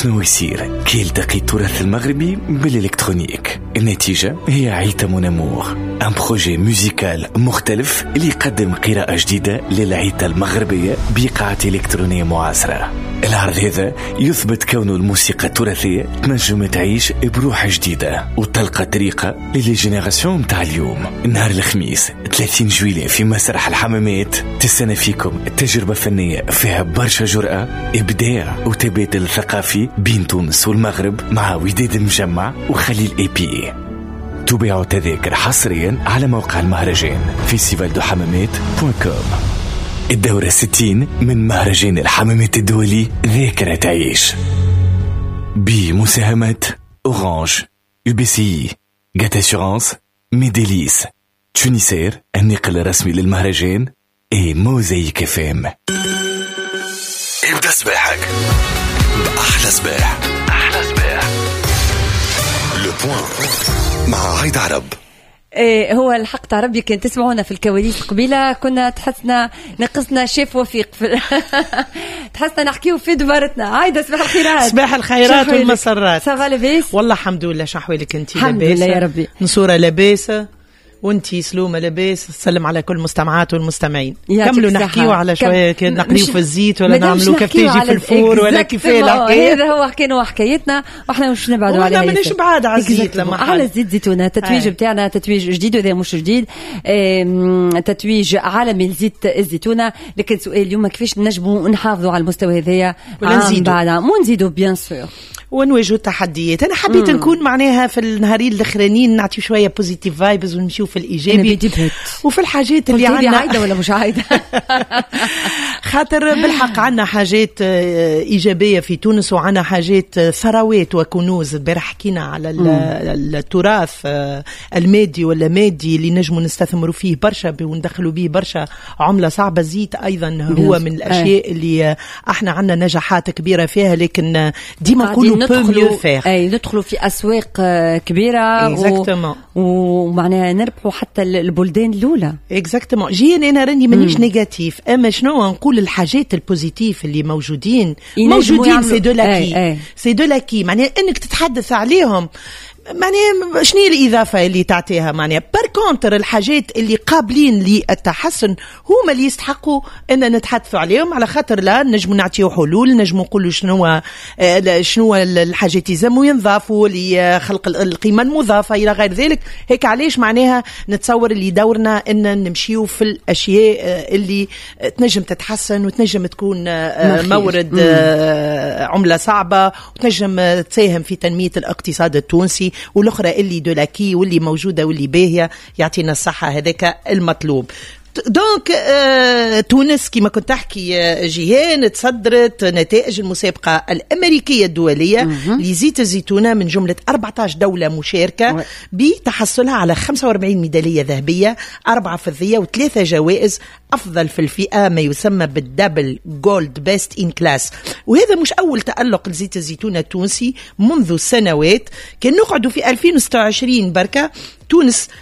شنو يصير كي يلتقي التراث المغربي بالإلكترونيك؟ النتيجة هي عيتا مون امور، ان بروجي موسيقال مختلف اللي يقدم قراءة جديدة للعيتا المغربية بإيقاعات إلكترونية معاصرة. العرض هذا يثبت كونه الموسيقى التراثية تنجم تعيش بروح جديدة وتلقى طريقة للجينيراسيون متاع اليوم. نهار الخميس 30 جويلية في مسرح الحمامات تستنى فيكم تجربة فنية فيها برشا جرأة، إبداع وتبادل ثقافي بين تونس والمغرب مع وداد المجمع وخليل اي. تباعوا تذاكر حصريا على موقع المهرجان festivaldohammamat.com. الدورة 60 من مهرجان الحمامات الدولي ذاكرة تعيش بمساهمة أورانج، UBCI، جات أسيورانس، ميديليس، تونيسير النقل الرسمي للمهرجان، موزايك FM. ابدأ صباحك بأحلى صباح. أحلى صباح لو بوان مع عايدة عرب. هو الحق تاع ربي كان تسمعونا في الكواليس قبيله كنا تحسنا نقصنا شيف وفيق تحسنا نحكيو في دبارتنا. عايدة صباح الخيرات. صباح الخيرات والمسرات. صافا لاباس؟ والله الحمد لله. شحوالك انتي؟ الحمد لله يا ربي. نصورة لاباسة وانتي سلومة لاباس. سلم على كل المستمعات والمستمعين. كملوا نحكيو على شوية كان نقريو في الزيت ولا نعملوا كفتاجي في الفور ولا كيفاه الحكاية. هذا هو حكينا حكايتنا واحنا مش نبعدوا عليها. مانيش بعاد على الزيت لما على الزيت زيتونة. التتويج بتاعنا تتويج جديد وذا مش جديد، تتويج عالمي لزيت الزيتونة. لكن سؤال اليوم كيفاش نجموا نحافظوا على المستوى هذايا مو نزيدوا بيان سور ونواجهوا التحديات. انا حبيت نكون معناها في النهارين الاخرانيين نعطي شويه بوزيتيف فايبز ونمشيو في الايجابي وفي الحاجات اللي عندنا. عايده ولا مش عايده؟ خاطر بالحق عندنا حاجات ايجابيه في تونس وعندنا حاجات ثروات وكنوز. البارح حكينا على التراث المادي ولا مادي اللي نجموا نستثمروا فيه برشا وندخلوا به برشا عمله صعبه. الزيت ايضا هو من الاشياء اللي احنا عندنا نجاحات كبيره فيها، لكن ديما نقولوا ندخلوا في أسواق كبيرة ومعناها نربحوا حتى البلدان الأولى. إكزاكتومون. جيني أنا راني مانيش نيجاتيف، أما شنو نقول الحاجات البوزيتيف اللي موجودين سي دو لاكي. سي دو لاكي معناها أنك تتحدث عليهم. معناها شنو الإضافة اللي تعطيها؟ معناها باركونتر الحاجات اللي قابلين للتحسن هما اللي يستحقوا أن نتحدثوا عليهم، على خاطر لا نجموا نعطيو حلول، نجموا نقولوا شنو الحاجات يلزموا ينضافوا لخلق القيمة المضافة إلى غير ذلك. هيك علاش معناها نتصور اللي دورنا أن نمشيو في الأشياء اللي تنجم تتحسن وتنجم تكون مورد عملة صعبة وتنجم تساهم في تنمية الاقتصاد التونسي، والاخرى اللي دولاكي واللي موجوده واللي باهيه يعطينا الصحه. هذاك المطلوب. دونك تونس كما كنت تحكي جيهان تصدرت نتائج المسابقة الأمريكية الدولية لزيت الزيتونة من جملة 14 دولة مشاركة بتحصلها على 45 ميدالية ذهبية، 4 فضية و3 جوائز أفضل في الفئة ما يسمى بالدبل جولد بيست إن كلاس. وهذا مش أول تألق لزيت الزيتونة التونسي منذ سنوات. كان نقعدوا في 2026 بركة تونس